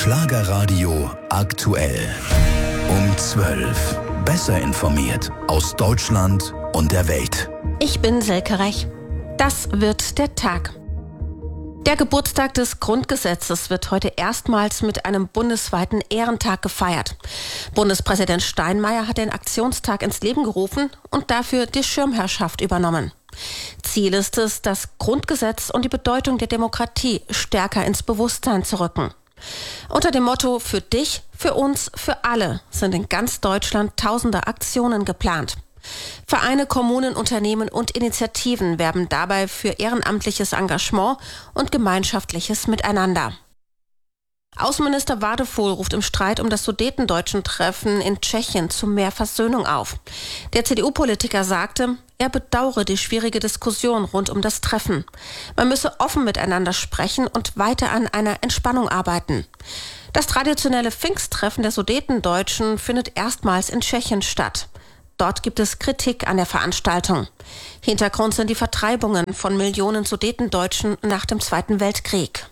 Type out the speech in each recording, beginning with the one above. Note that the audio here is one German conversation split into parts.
Schlagerradio aktuell. Um 12. Besser informiert aus Deutschland und der Welt. Ich bin Silke Rech. Das wird der Tag. Der Geburtstag des Grundgesetzes wird heute erstmals mit einem bundesweiten Ehrentag gefeiert. Bundespräsident Steinmeier hat den Aktionstag ins Leben gerufen und dafür die Schirmherrschaft übernommen. Ziel ist es, das Grundgesetz und die Bedeutung der Demokratie stärker ins Bewusstsein zu rücken. Unter dem Motto „Für dich, für uns, für alle" sind in ganz Deutschland tausende Aktionen geplant. Vereine, Kommunen, Unternehmen und Initiativen werben dabei für ehrenamtliches Engagement und gemeinschaftliches Miteinander. Außenminister Wadefuhl ruft im Streit um das Sudetendeutschen-Treffen in Tschechien zu mehr Versöhnung auf. Der CDU-Politiker sagte, er bedauere die schwierige Diskussion rund um das Treffen. Man müsse offen miteinander sprechen und weiter an einer Entspannung arbeiten. Das traditionelle Pfingsttreffen der Sudetendeutschen findet erstmals in Tschechien statt. Dort gibt es Kritik an der Veranstaltung. Hintergrund sind die Vertreibungen von Millionen Sudetendeutschen nach dem Zweiten Weltkrieg.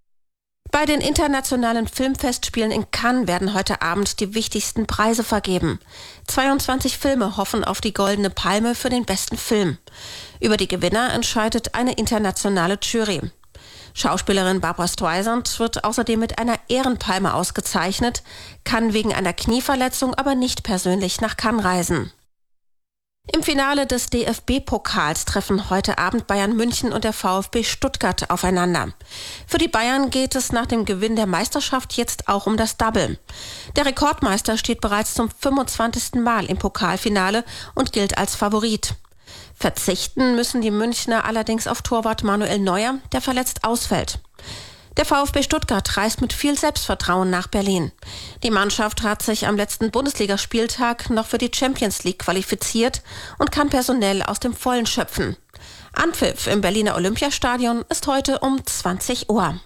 Bei den internationalen Filmfestspielen in Cannes werden heute Abend die wichtigsten Preise vergeben. 22 Filme hoffen auf die Goldene Palme für den besten Film. Über die Gewinner entscheidet eine internationale Jury. Schauspielerin Barbra Streisand wird außerdem mit einer Ehrenpalme ausgezeichnet, kann wegen einer Knieverletzung aber nicht persönlich nach Cannes reisen. Im Finale des DFB-Pokals treffen heute Abend Bayern München und der VfB Stuttgart aufeinander. Für die Bayern geht es nach dem Gewinn der Meisterschaft jetzt auch um das Double. Der Rekordmeister steht bereits zum 25. Mal im Pokalfinale und gilt als Favorit. Verzichten müssen die Münchner allerdings auf Torwart Manuel Neuer, der verletzt ausfällt. Der VfB Stuttgart reist mit viel Selbstvertrauen nach Berlin. Die Mannschaft hat sich am letzten Bundesligaspieltag noch für die Champions League qualifiziert und kann personell aus dem Vollen schöpfen. Anpfiff im Berliner Olympiastadion ist heute um 20 Uhr.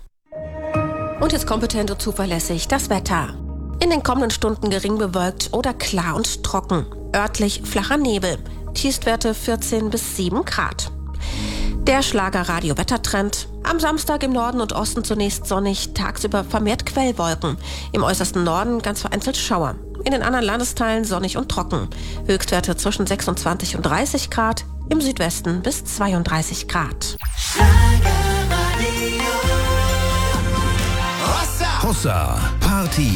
Und jetzt kompetent und zuverlässig das Wetter. In den kommenden Stunden gering bewölkt oder klar und trocken. Örtlich flacher Nebel. Tiefstwerte 14 bis 7 Grad. Der Schlagerradio-Wettertrend. Am Samstag im Norden und Osten zunächst sonnig, tagsüber vermehrt Quellwolken. Im äußersten Norden ganz vereinzelt Schauer. In den anderen Landesteilen sonnig und trocken. Höchstwerte zwischen 26 und 30 Grad, im Südwesten bis 32 Grad. Hossa Party